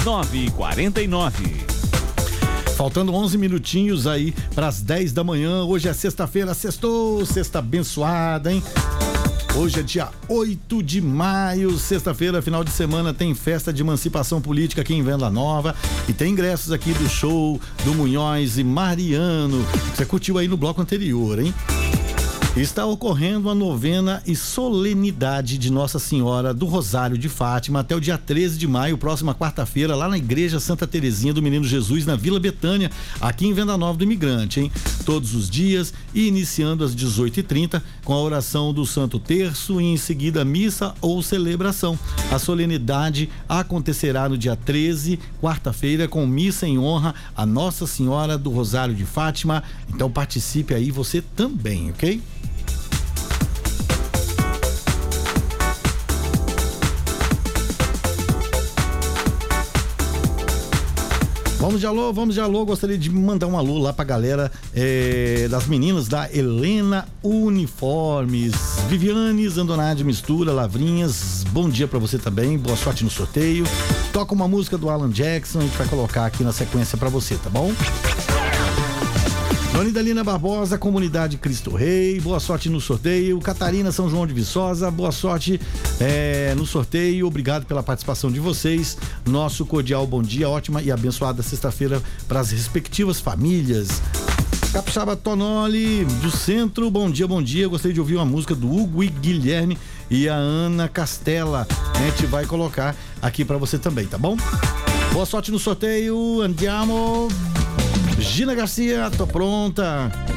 999. Faltando 11 minutinhos aí para as 10 da manhã. Hoje é sexta-feira, sextou, sexta abençoada, hein? Hoje é dia 8 de maio, sexta-feira, final de semana, tem festa de emancipação política aqui em Venda Nova e tem ingressos aqui do show do Munhoz e Mariano. Você curtiu aí no bloco anterior, hein? Está ocorrendo a novena e solenidade de Nossa Senhora do Rosário de Fátima até o dia 13 de maio, próxima quarta-feira, lá na Igreja Santa Terezinha do Menino Jesus, na Vila Betânia, aqui em Venda Nova do Imigrante, hein? Todos os dias e iniciando às 18h30 com a oração do Santo Terço e em seguida missa ou celebração. A solenidade acontecerá no dia 13, quarta-feira, com missa em honra a Nossa Senhora do Rosário de Fátima. Então participe aí você também, ok? Vamos de alô, gostaria de mandar um alô lá pra galera das meninas da Helena Uniformes, Viviane Zandonade Mistura, Lavrinhas, bom dia pra você também, boa sorte no sorteio. Toca uma música do Alan Jackson, a gente vai colocar aqui na sequência pra você, tá bom? Dona Idalina Barbosa, Comunidade Cristo Rei, boa sorte no sorteio. Catarina São João de Viçosa, boa sorte no sorteio, obrigado pela participação de vocês. Nosso cordial bom dia, ótima e abençoada sexta-feira para as respectivas famílias. Capixaba Tonoli do Centro, bom dia, gostaria de ouvir uma música do Hugo e Guilherme e a Ana Castela, a gente vai colocar aqui para você também, tá bom? Boa sorte no sorteio, andiamo. Gina Garcia, tô pronta.